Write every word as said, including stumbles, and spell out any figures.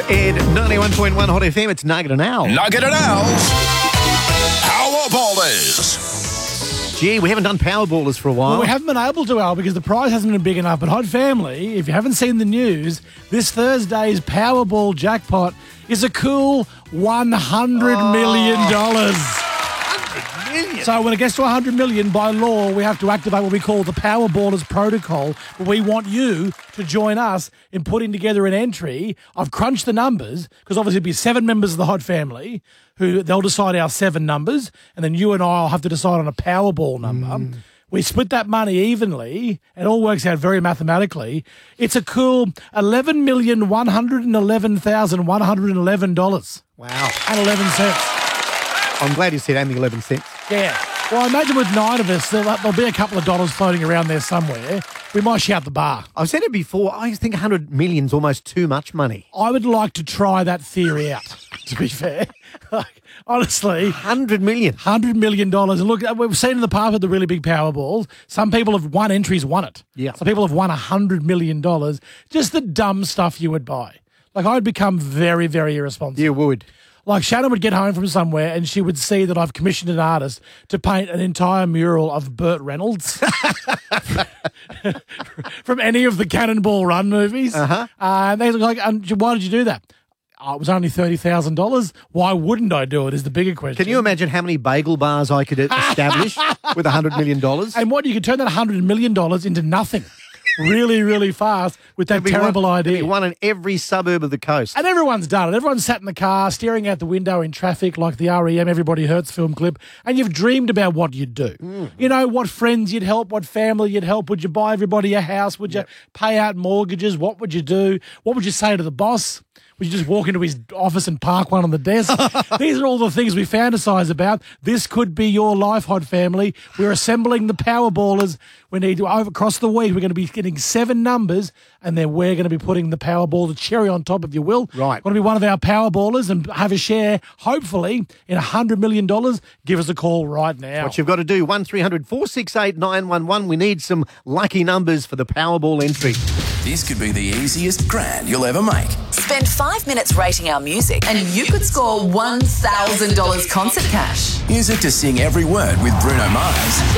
Ed, ninety-one point one Hot F M, it's Nugget and Al. Nugget and Al's Powerballers. Gee, we haven't done Powerballers for a while. Well, we haven't been able to, Al, because the prize hasn't been big enough. But Hot Family, if you haven't seen the news, this Thursday's Powerball jackpot is a cool one hundred million dollars. Million. So when it gets to one hundred million dollars, by law, we have to activate what we call the Powerballers protocol. But we want you to join us in putting together an entry. I've crunched the numbers, because obviously it'll be seven members of the Hot family who they'll decide our seven numbers, and then you and I will have to decide on a Powerball number. Mm. We split that money evenly. It all works out very mathematically. It's a cool eleven million one hundred eleven thousand one hundred eleven dollars. Wow. And eleven cents. I'm glad you said only eleven cents. Yeah. Well, I imagine with nine of us, there'll, there'll be a couple of dollars floating around there somewhere. We might shout the bar. I've said it before. I think one hundred million is almost too much money. I would like to try that theory out, to be fair. Like, honestly. one hundred million. one hundred million dollars. And look, we've seen in the past with the really big Powerballs, some people have won entries, won it. Yeah. Some people have won one hundred million dollars. Just the dumb stuff you would buy. Like, I'd become very, very irresponsible. You would. Like, Shannon would get home from somewhere and she would see that I've commissioned an artist to paint an entire mural of Burt Reynolds from any of the Cannonball Run movies. Uh-huh. Uh, and they're like, and why did you do that? Oh, it was only thirty thousand dollars. Why wouldn't I do it is the bigger question. Can you imagine how many bagel bars I could establish with one hundred million dollars? And what, you could turn that one hundred million dollars into nothing really, really fast with that terrible one, idea. One in every suburb of the coast. And everyone's done it. Everyone's sat in the car, staring out the window in traffic like the R E M Everybody Hurts film clip, and you've dreamed about what you'd do. Mm. You know, what friends you'd help, what family you'd help. Would you buy everybody a house? Would you yep. pay out mortgages? What would you do? What would you say to the boss? Would you just walk into his office and park one on the desk? These are all the things we fantasize about. This could be your life, Hot family. We're assembling the Powerballers. We need to, over across the week, we're going to be getting seven numbers, and then we're going to be putting the Powerball, the cherry on top, if you will. Right. Want to be one of our Powerballers and have a share, hopefully, in one hundred million dollars? Give us a call right now. What you've got to do, one three hundred four six eight nine one one. We need some lucky numbers for the Powerball entry. This could be the easiest grand you'll ever make. Spend five minutes rating our music and you could score one thousand dollars concert cash. Use it to sing every word with Bruno Mars.